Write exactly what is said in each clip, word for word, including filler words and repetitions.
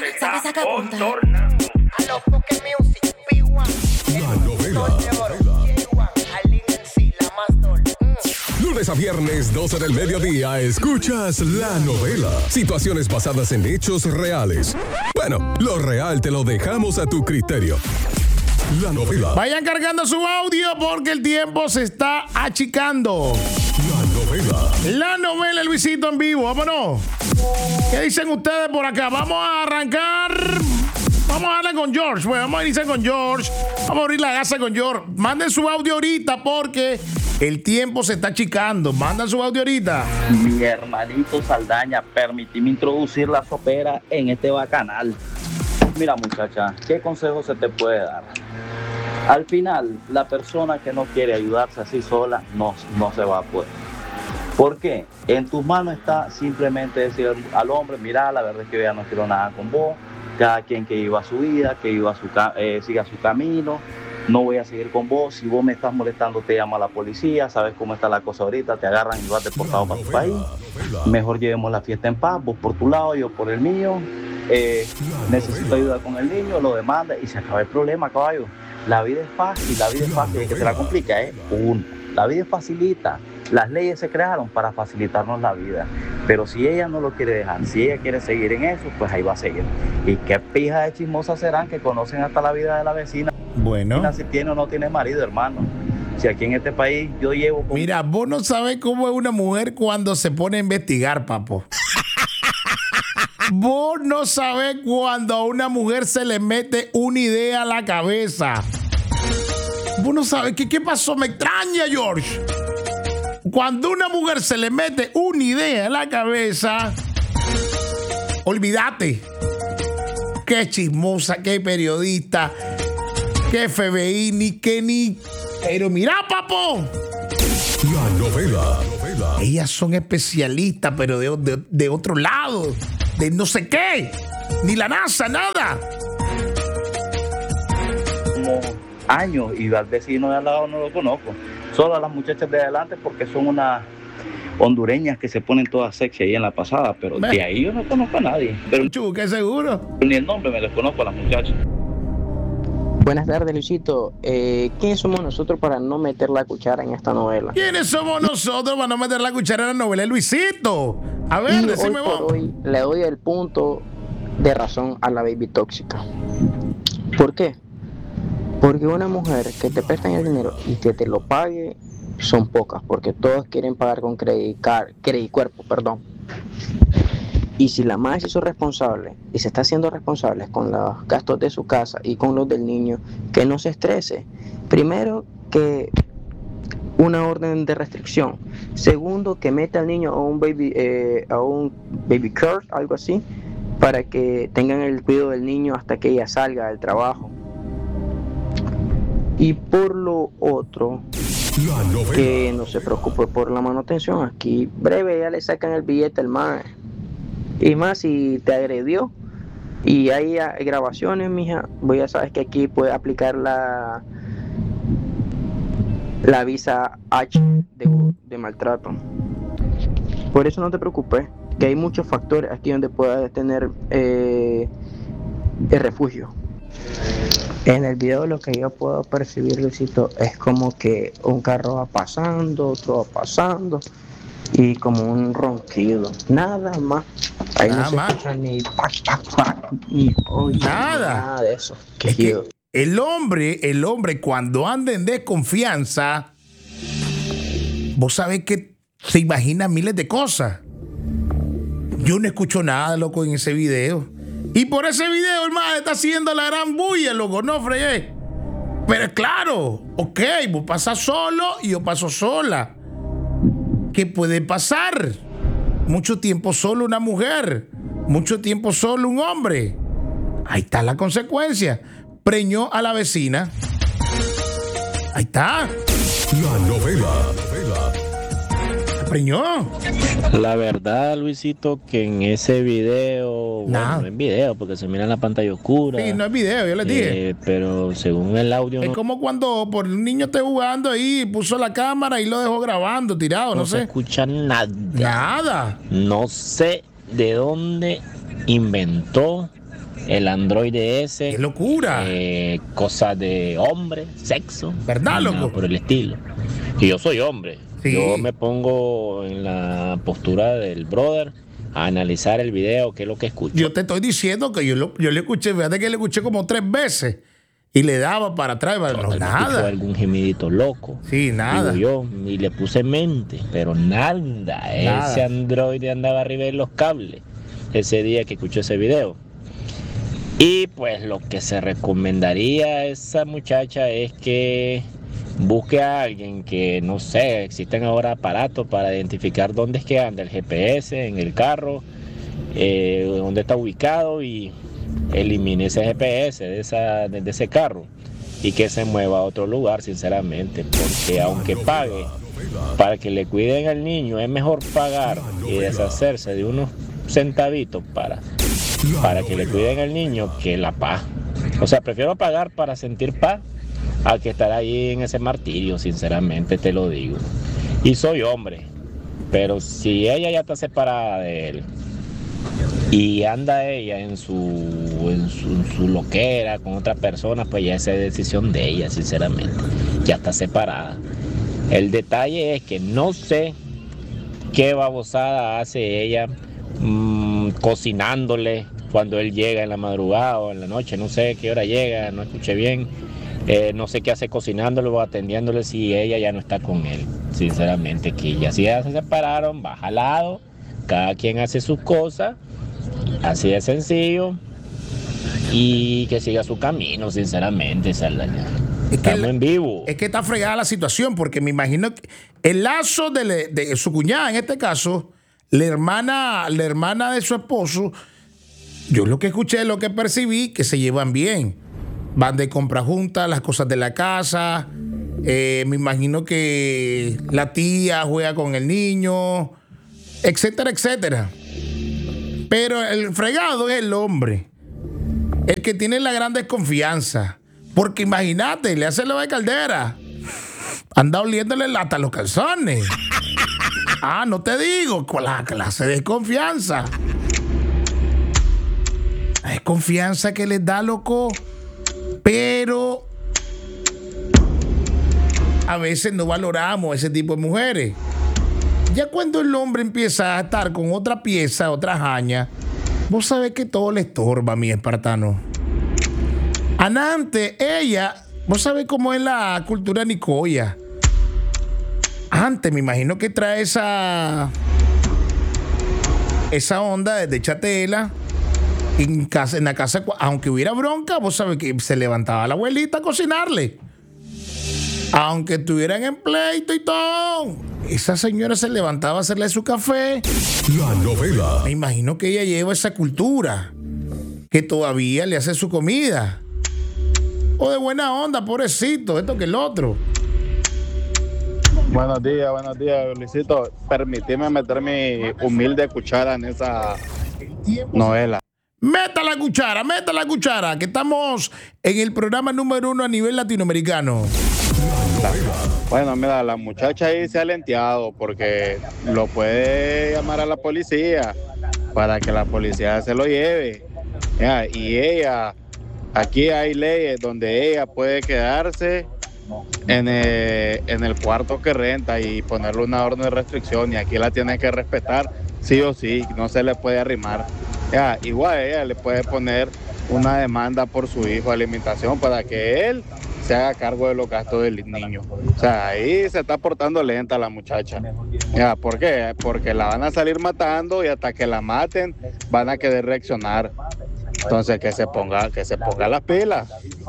Saca, saca punta. Tornando. A los Poké Music, B uno. La novela. Lunes a viernes, doce del mediodía, escuchas La Novela. Situaciones basadas en hechos reales. Bueno, lo real te lo dejamos a tu criterio. La Novela. Vayan cargando su audio porque el tiempo se está achicando. La Novela. La Novela, Luisito en vivo, vámonos. ¿Qué dicen ustedes por acá? Vamos a arrancar. Vamos a darle con George. Bueno, vamos a iniciar con George. Vamos a abrir la gasa con George. Manden su audio ahorita porque el tiempo se está achicando. Mandan su audio ahorita. Mi hermanito Saldaña, permíteme introducir la sopera en este bacanal. Mira, muchacha, ¿qué consejo se te puede dar? Al final, la persona que no quiere ayudarse así sola no, no se va a poder. ¿Por qué? En tus manos está simplemente decir al hombre, mira, la verdad es que yo ya no quiero nada con vos, cada quien que viva su vida, que viva su, eh, siga su camino, no voy a seguir con vos, si vos me estás molestando te llama la policía, sabes cómo está la cosa ahorita, te agarran y vas deportado para tu país, mejor llevemos la fiesta en paz, vos por tu lado, yo por el mío, eh, necesito ayuda con el niño, lo demanda y se acaba el problema, caballo. La vida es fácil, la vida es fácil, es que se la complica, ¿eh? Uno, la vida es facilita. Las leyes se crearon para facilitarnos la vida, pero si ella no lo quiere dejar, si ella quiere seguir en eso, pues ahí va a seguir. ¿Y qué pija de chismosas serán que conocen hasta la vida de la vecina? Bueno. Si tiene o no tiene marido, hermano. Si aquí en este país yo llevo... Con... Mira, vos no sabés cómo es una mujer cuando se pone a investigar, papo. Vos no sabés cuando a una mujer se le mete una idea a la cabeza. Vos no sabés. ¿Qué, qué pasó? Me extraña, George. Cuando una mujer se le mete una idea en la cabeza, olvídate. Qué chismosa, qué periodista, qué F B I, ni qué ni... Pero mira, papo. La Novela. Ellas son especialistas, pero de, de, de otro lado. De no sé qué. Ni la NASA, nada. Como años y al vecino de al lado no lo conozco. Solo a las muchachas de adelante porque son unas hondureñas que se ponen todas sexy ahí en la pasada, pero ¿Ves? De ahí yo no conozco a nadie. Pero ¿qué seguro? Ni el nombre me les conozco a las muchachas. Buenas tardes, Luisito. Eh, ¿Quiénes somos nosotros para no meter la cuchara en esta novela? ¿Quiénes somos nosotros para no meter la cuchara en la novela? Luisito. A ver, y decime hoy vos. Por hoy le doy el punto de razón a la baby tóxica. ¿Por qué? Porque una mujer que te presta el dinero y que te lo pague son pocas, porque todos quieren pagar con credicuerpo, perdón. Y si la madre se hizo responsable y se está haciendo responsable con los gastos de su casa y con los del niño, que no se estrese. Primero, que una orden de restricción. Segundo, que meta al niño a un baby eh, a un baby care, algo así, para que tengan el cuidado del niño hasta que ella salga del trabajo. Y por lo otro, que no se preocupe por la manutención. Aquí breve ya le sacan el billete al madre. Y más si te agredió y hay grabaciones, mija, vos ya sabes que aquí puede aplicar la la visa H de, de maltrato. Por eso no te preocupes, que hay muchos factores aquí donde puedas tener eh, el refugio. En el video lo que yo puedo percibir, Luisito, es como que un carro va pasando, otro va pasando y como un ronquido, nada más. Ahí nada no se más. escucha ni pac, pac, pac, ni oye, nada. nada de eso. Es que el hombre, el hombre cuando anda en desconfianza, vos sabés que se imagina miles de cosas. Yo no escucho nada, loco, en ese video. Y por ese video el madre está haciendo la gran bulla, loco, no fregué. Pero claro, ok, vos pasas solo y yo paso sola. ¿Qué puede pasar? Mucho tiempo solo una mujer, mucho tiempo solo un hombre. Ahí está la consecuencia. Preñó a la vecina. Ahí está. La novela. Preñó. La verdad, Luisito, que en ese video, nah. bueno, no es video porque se mira en la pantalla oscura. Sí, no es video, yo les dije. Eh, pero según el audio. Es no, como cuando por un niño esté jugando ahí, puso la cámara y lo dejó grabando, tirado, no, no sé. se escucha nada. Nada. No sé de dónde inventó el androide ese. ¡Qué locura! Eh, cosas de hombre, sexo. ¿Verdad, loco? Nada por el estilo. Y yo soy hombre. Sí. Yo me pongo en la postura del brother a analizar el video, qué es lo que escucho. Yo te estoy diciendo que yo, lo, yo le escuché, fíjate que le escuché como tres veces y le daba para atrás, para, no, Fue nada. algún gemidito loco. Sí, nada. Digo yo, y le puse mente, pero nada. Nada. Ese androide andaba arriba de los cables ese día que escuché ese video. Y pues lo que se recomendaría a esa muchacha es que busque a alguien que, no sé, existen ahora aparatos para identificar dónde es que anda el G P S en el carro, eh, dónde está ubicado, y elimine ese G P S de, esa, de, de ese carro y que se mueva a otro lugar, sinceramente, porque aunque pague para que le cuiden al niño, es mejor pagar y deshacerse de unos centavitos para, para que le cuiden al niño que la paz. O sea, prefiero pagar para sentir paz a que estar ahí en ese martirio, sinceramente te lo digo. Y soy hombre, pero si ella ya está separada de él y anda ella en su, en su, en su loquera con otra persona, pues ya esa es decisión de ella, sinceramente. Ya está separada. El detalle es que no sé qué babosada hace ella mmm, cocinándole cuando él llega en la madrugada o en la noche, no sé qué hora llega, no escuché bien. Eh, no sé qué hace cocinándole o atendiéndole si ella ya no está con él, sinceramente, que ya si ya se separaron, baja al lado, cada quien hace sus cosas, así de sencillo, y que siga su camino, sinceramente, Saldaña. Es que Estamos el- en vivo. Es que está fregada la situación, porque me imagino que el lazo de, le- de su cuñada, en este caso, la hermana, la hermana de su esposo, yo lo que escuché, lo que percibí, que se llevan bien. Van de compra juntas, las cosas de la casa. Eh, me imagino que la tía juega con el niño, etcétera, etcétera. Pero el fregado es el hombre, el que tiene la gran desconfianza. Porque imagínate, le hace lo de Caldera. Anda oliéndole hasta los calzones. Ah, no te digo, con la clase de desconfianza. La desconfianza que les da, loco. Pero a veces no valoramos ese tipo de mujeres. Ya cuando el hombre empieza a estar con otra pieza, otra jaña, vos sabés que todo le estorba, mi espartano. Antes, ella, vos sabés cómo es la cultura nicoya. Antes, me imagino que trae esa esa onda desde Chatela. En, casa, en la casa, aunque hubiera bronca, vos sabés que se levantaba la abuelita a cocinarle. Aunque estuvieran en pleito y todo, esa señora se levantaba a hacerle su café. La novela. Me imagino que ella lleva esa cultura, que todavía le hace su comida. O de buena onda, pobrecito, esto que el otro. Buenos días, buenos días, Luisito. Permíteme meter mi humilde cuchara en esa novela. Meta la cuchara, meta la cuchara, que estamos en el programa número uno a nivel latinoamericano. Bueno, mira, la muchacha ahí se ha lenteado porque lo puede llamar a la policía para que la policía se lo lleve. Ya, y ella, aquí hay leyes donde ella puede quedarse en el, en el cuarto que renta y ponerle una orden de restricción, y aquí la tiene que respetar sí o sí, no se le puede arrimar. Ya, igual ella le puede poner una demanda por su hijo de alimentación para que él se haga cargo de los gastos del niño. O sea, ahí se está portando lenta la muchacha. Ya, ¿por qué? Porque la van a salir matando y hasta que la maten van a querer reaccionar. Entonces que se ponga, que se ponga las pilas.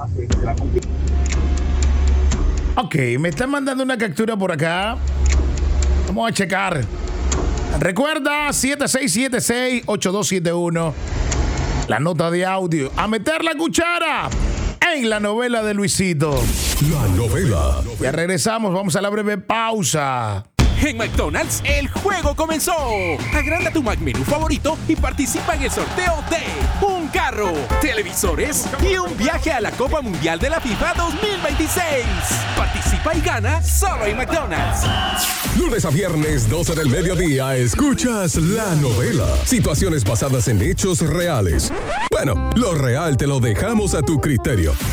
Ok, me están mandando una captura por acá. Vamos a checar. Recuerda, siete seis siete seis, ocho dos siete uno. La nota de audio. A meter la cuchara en la novela de Luisito. La novela. Ya regresamos, vamos a la breve pausa. En McDonald's, el juego comenzó. Agranda tu McMenú favorito y participa en el sorteo de un carro, televisores y un viaje a la Copa Mundial de la FIFA dos mil veintiséis. Participa y gana solo en McDonald's. Lunes a viernes, doce del mediodía, escuchas La Novela. Situaciones basadas en hechos reales. Bueno, lo real te lo dejamos a tu criterio.